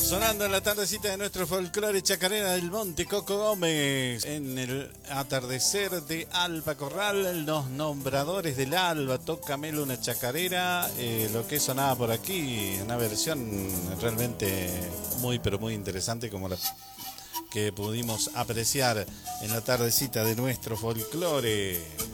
Sonando en la tardecita de nuestro folclore chacarera del Monte Coco Gómez. En el atardecer de Alba Corral, los nombradores del alba, tócamelo una chacarera. Lo que sonaba por aquí, una versión realmente muy pero muy interesante, como la que pudimos apreciar en la tardecita de nuestro folclore.